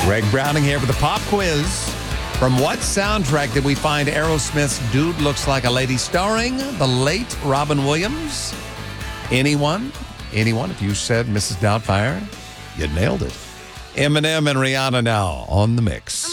Greg Browning here with the pop quiz. From what soundtrack did we find Aerosmith's Dude Looks Like a Lady starring the late Robin Williams? Anyone? If you said Mrs. Doubtfire, you nailed it. Eminem and Rihanna now on the mix.